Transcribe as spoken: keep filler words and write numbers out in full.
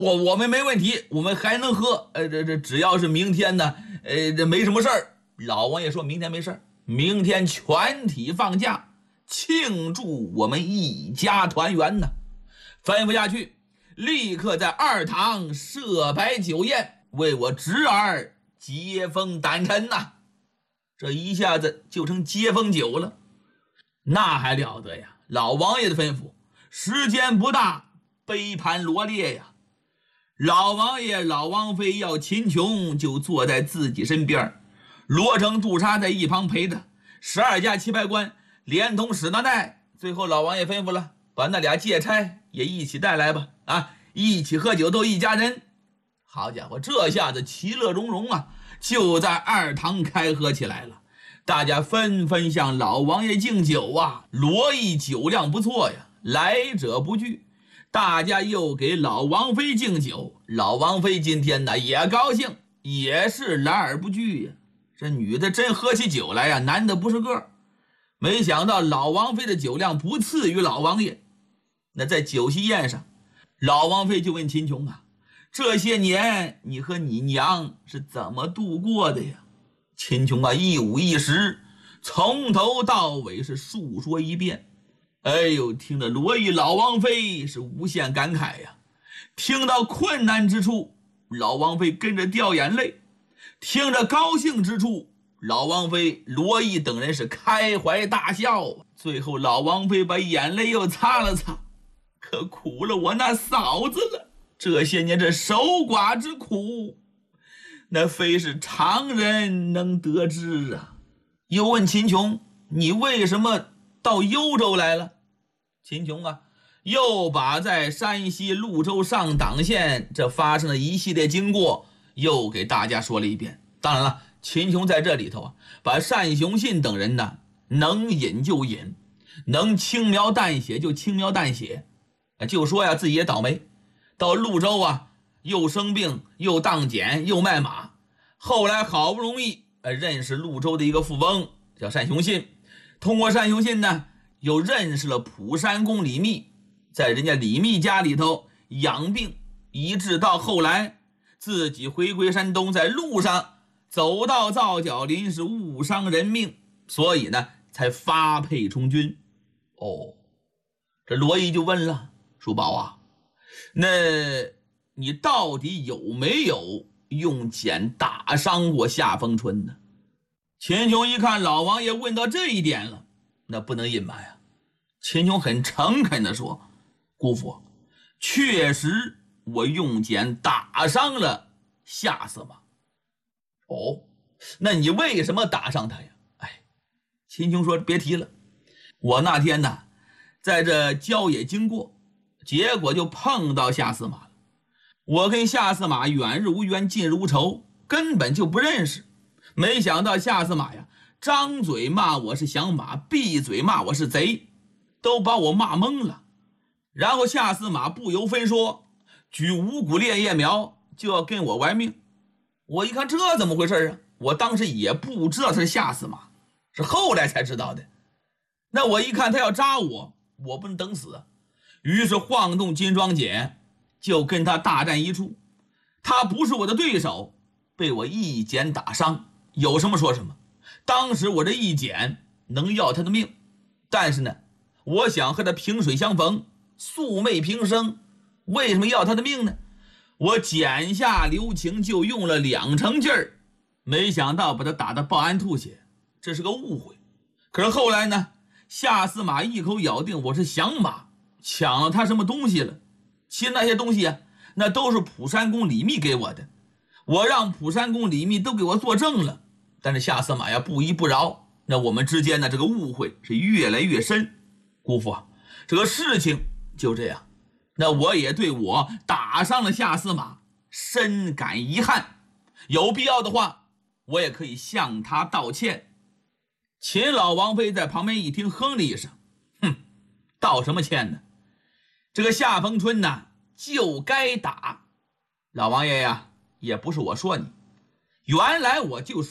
我我们没问题，我们还能喝。呃，这这只要是明天呢，呃，这没什么事儿。老王爷说明天没事儿，明天全体放假，庆祝我们一家团圆呢。吩咐下去，立刻在二堂设摆酒宴，为我侄儿接风掸尘呐。这一下子就成接风酒了，那还了得呀！老王爷的吩咐，时间不大，杯盘罗列呀。老王爷老王妃要秦琼就坐在自己身边，罗成杜莎在一旁陪着，十二家棋牌官连同史大奈。最后老王爷吩咐了，把那俩借差也一起带来吧，啊，一起喝酒，都一家人。好家伙，这下子其乐融融啊，就在二堂开喝起来了。大家纷纷向老王爷敬酒啊，罗毅酒量不错呀，来者不拒。大家又给老王妃敬酒，老王妃今天呢也高兴，也是来而不拒呀。这女的真喝起酒来呀，难的不是个。没想到老王妃的酒量不次于老王爷。那在酒席宴上，老王妃就问秦琼啊，这些年你和你娘是怎么度过的呀？秦琼啊一五一十，从头到尾是述说一遍。哎呦，听着罗毅老王妃是无限感慨呀，听到困难之处，老王妃跟着掉眼泪，听着高兴之处，老王妃罗毅等人是开怀大笑啊。最后老王妃把眼泪又擦了擦，可苦了我那嫂子了，这些年这守寡之苦，那非是常人能得知啊。又问秦琼，你为什么到幽州来了？秦琼啊又把在山西潞州上党县这发生的一系列经过又给大家说了一遍。当然了，秦琼在这里头啊，把单雄信等人呢能引就引，能轻描淡写就轻描淡写，就说呀自己也倒霉，到潞州啊又生病又当检又卖马，后来好不容易认识潞州的一个富翁叫单雄信，通过单雄信呢又认识了蒲山公李密，在人家李密家里头养病，一直到后来自己回归山东，在路上走到皂角林是误伤人命，所以呢才发配充军。哦，这罗毅就问了，叔宝啊，那你到底有没有用剑打伤过夏风春呢？秦琼一看老王爷问到这一点了，那不能隐瞒呀。秦琼很诚恳地说，姑父，确实我用剑打伤了夏司马。哦，那你为什么打伤他呀？哎，秦琼说别提了，我那天呢在这郊野经过，结果就碰到夏司马了。我跟夏司马远日无冤，近日无仇，根本就不认识。没想到夏司马呀，张嘴骂我是响马，闭嘴骂我是贼，都把我骂懵了。然后夏司马不由分说，举五谷烈焰苗就要跟我玩命。我一看这怎么回事啊？我当时也不知道他是夏司马，是后来才知道的。那我一看他要扎我，我不能等死，于是晃动金装锏就跟他大战一处。他不是我的对手，被我一剑打伤，有什么说什么。当时我这一剑能要他的命，但是呢我想和他萍水相逢，素昧平生，为什么要他的命呢？我剑下留情，就用了两成劲儿，没想到把他打得爆肝吐血，这是个误会。可是后来呢，夏司马一口咬定我是响马，抢了他什么东西了。其实那些东西啊，那都是蒲山公李密给我的，我让蒲山公李密都给我作证了，但是夏司马呀不依不饶，那我们之间的这个误会是越来越深。姑父啊，这个事情就这样，那我也对我打伤了夏司马深感遗憾，有必要的话我也可以向他道歉。秦老王妃在旁边一听，哼了一声，哼，道什么歉呢？这个夏风春呢就该打。老王爷呀，也不是我说你，原来我就说